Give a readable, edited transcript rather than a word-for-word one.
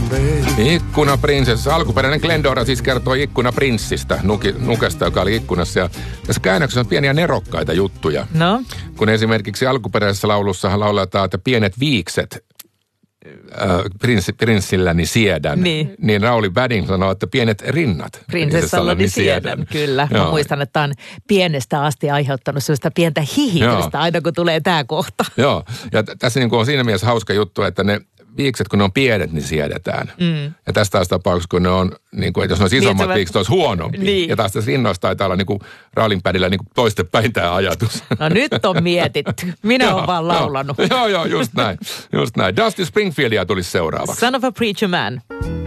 Ikkunaprinsessa. Alkuperäinen Glendora siis kertoi ikkunaprinssistä, nukesta, joka oli ikkunassa. Ja tässä käännöksessä on pieniä nerokkaita juttuja. No? Kun esimerkiksi alkuperäisessä laulussahan lauletaan, että pienet viikset prinssilläni siedän. Niin Rauli Bading sanoo, että pienet rinnat prinsessallani siedän. Kyllä. Joo. Mä muistan, että on pienestä asti aiheuttanut sellaista pientä hihitystä aina kun tulee tää kohta. Joo. Ja tässä niin kuin on siinä mielessä hauska juttu, että ne viikset, kun ne on pienet, niin siedetään. Ja tässä taas tapauksessa, kun ne on, niin kuin, että jos ne olisi isommat viikset, olisi huonompi. Niin. Ja taas tässä rinnoissa taitaa olla niin kuin Raulin Badilla niin kuin toistepäin tämä ajatus. No nyt on mietitty. Minä olen vaan laulanut. Joo, just näin. Dusty Springfieldia tulisi seuraavaksi. Son of a Preacher Man.